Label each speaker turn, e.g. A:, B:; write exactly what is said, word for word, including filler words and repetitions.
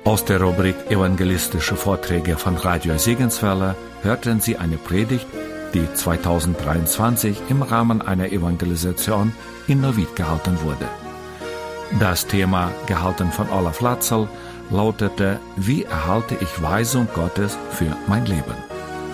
A: Aus der Rubrik Evangelistische Vorträge von Radio Segenswelle hörten Sie eine Predigt, die zweitausenddreiundzwanzig im Rahmen einer Evangelisation in Neuwied gehalten wurde. Das Thema, gehalten von Olaf Latzel, lautete: Wie erhalte ich Weisung Gottes für mein Leben?